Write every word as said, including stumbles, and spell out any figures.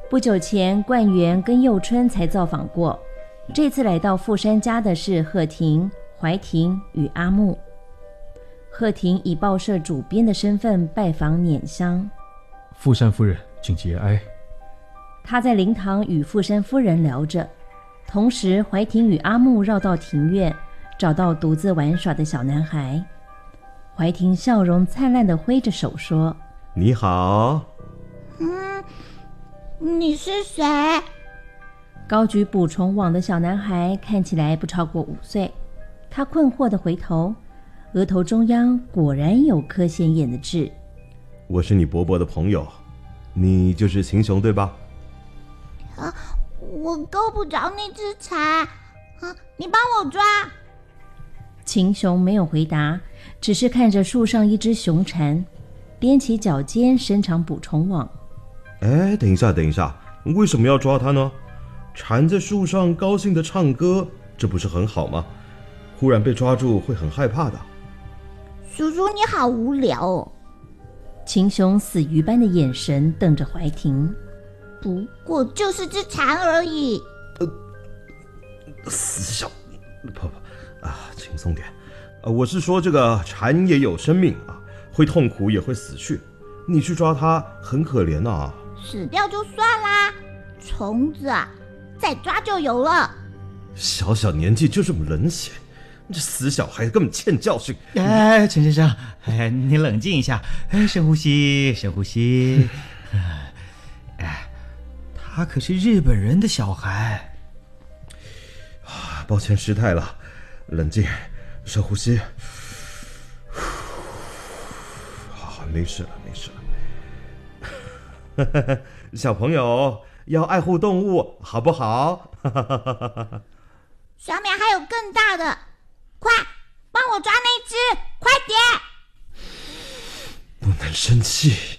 不久前，冠元跟佑春才造访过，这次来到富山家的是贺婷、怀婷与阿木。贺婷以报社主编的身份拜访碾香。 富山夫人，请节哀。 他在灵堂与富山夫人聊着，同时怀婷与阿木绕到庭院，找到独自玩耍的小男孩。怀婷笑容灿烂地挥着手说： 你好。 嗯，你是谁？ 高举捕虫网的小男孩看起来不超过五岁，他困惑地回头，额头中央果然有颗显眼的痣。 我是你伯伯的朋友，你就是秦雄对吧？ 啊，我够不着那只蝉，啊，你帮我抓。 秦雄没有回答，只是看着树上一只雄蝉，踮起脚尖伸长捕虫网。 哎，等一下，等一下，为什么要抓它呢？蝉在树上高兴地唱歌，这不是很好吗？忽然被抓住会很害怕的。 叔叔你好无聊哦。 秦雄死鱼般的眼神瞪着怀婷。 不过就是只蝉而已。 呃，死小，不不啊，轻松点。呃，我是说这个蝉也有生命啊，会痛苦也会死去。你去抓它很可怜啊。 死掉就算啦，虫子啊，再抓就有了。 小小年纪就这么冷血，这死小孩根本欠教训。 哎，陈先生，哎，你冷静一下，哎，深呼吸，深呼吸。哎，他可是日本人的小孩。 啊，抱歉失态了，冷静，深呼吸。好，没事了，没事了。小朋友要爱护动物，好不好？ 上面还有更大的，快帮我抓那只，快点！ 不能生气。